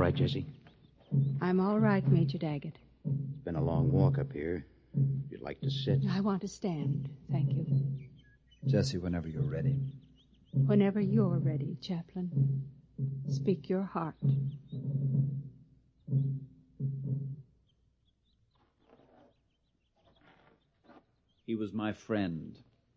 right, Jesse? I'm all right, Major Daggett. It's been a long walk up here. If you'd like to sit. I want to stand, thank you. Jesse, whenever you're ready. Whenever you're ready, Chaplain. Speak your heart. He was my friend.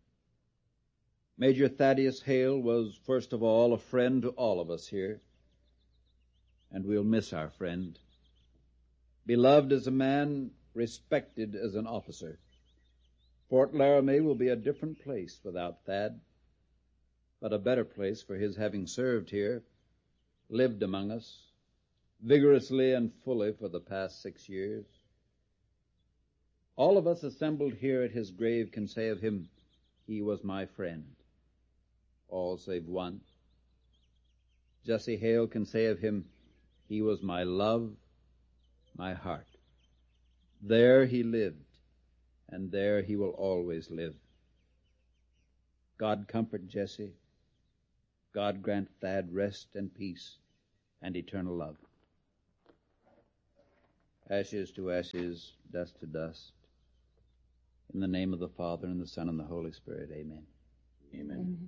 Major Thaddeus Hale was, first of all, a friend to all of us here. And we'll miss our friend. Beloved as a man, respected as an officer. Fort Laramie will be a different place without Thad, but a better place for his having served here, lived among us, vigorously and fully for the past 6 years. All of us assembled here at his grave can say of him, he was my friend. All save one. Jesse Hale can say of him, he was my love, my heart. There he lived, and there he will always live. God comfort Jesse. God grant Thad rest and peace and eternal love. Ashes to ashes, dust to dust. In the name of the Father, and the Son, and the Holy Spirit, amen. Amen.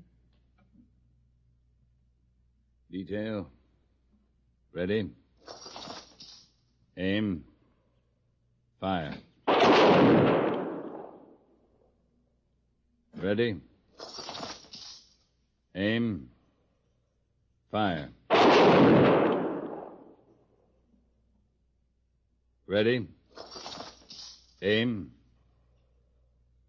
Detail. Ready. Aim. Fire. Ready. Aim. Fire. Ready. Aim.